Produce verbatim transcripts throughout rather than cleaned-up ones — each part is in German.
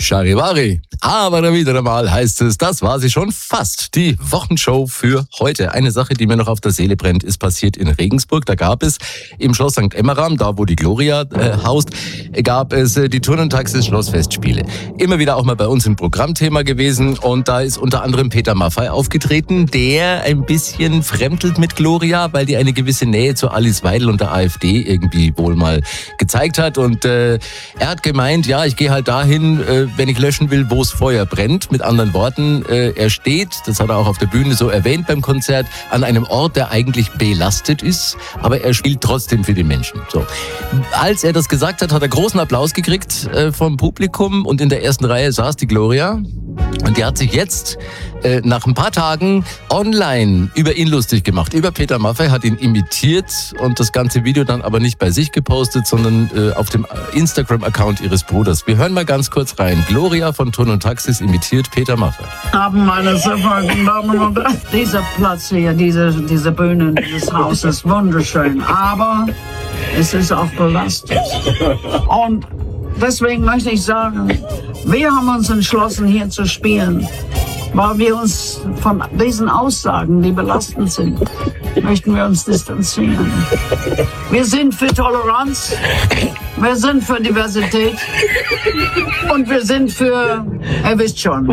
Charivari. Aber wieder einmal heißt es, das war sie schon fast. Die Wochenshow für heute. Eine Sache, die mir noch auf der Seele brennt, ist passiert in Regensburg. Da gab es im Schloss Sankt Emmeram, da wo die Gloria äh, haust, gab es äh, die Turn- und Taxis-Schlossfestspiele. Immer wieder auch mal bei uns im Programmthema gewesen. Und da ist unter anderem Peter Maffay aufgetreten, der ein bisschen fremdelt mit Gloria, weil die eine gewisse Nähe zu Alice Weidel und der AfD irgendwie wohl mal gezeigt hat. Und äh, er hat gemeint, ja, ich gehe halt dahin, äh, wenn ich löschen will, wo es Feuer brennt. Mit anderen Worten, äh, er steht, das hat er auch auf der Bühne so erwähnt beim Konzert, an einem Ort, der eigentlich belastet ist, aber er spielt trotzdem für die Menschen. So. Als er das gesagt hat, hat er großen Applaus gekriegt äh, vom Publikum und in der ersten Reihe saß die Gloria. Und die hat sich jetzt äh, nach ein paar Tagen online über ihn lustig gemacht. Über Peter Maffay, hat ihn imitiert und das ganze Video dann aber nicht bei sich gepostet, sondern äh, auf dem Instagram-Account ihres Bruders. Wir hören mal ganz kurz rein. Gloria von Turn und Taxis imitiert Peter Maffay. Haben meine sehr verehrten Damen und Herren, dieser Platz hier, diese, diese Bühne, dieses Haus ist wunderschön, aber es ist auch belastet. Und deswegen möchte ich sagen, wir haben uns entschlossen, hier zu spielen, weil wir uns von diesen Aussagen, die belastend sind, möchten wir uns distanzieren. Wir sind für Toleranz, wir sind für Diversität und wir sind für, ihr wisst schon.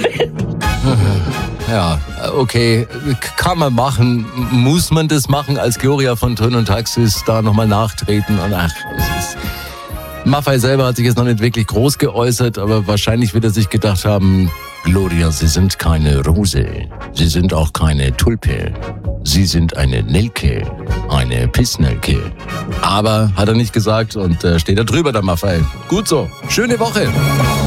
Ja, okay, kann man machen. Muss man das machen als Gloria von Turn und Taxis, da nochmal nachtreten? Und ach, es ist... Maffay selber hat sich jetzt noch nicht wirklich groß geäußert, aber wahrscheinlich wird er sich gedacht haben, Gloria, Sie sind keine Rose, Sie sind auch keine Tulpe, Sie sind eine Nelke, eine Pissnelke. Aber hat er nicht gesagt und äh, steht da drüber, der Maffay. Gut so, schöne Woche.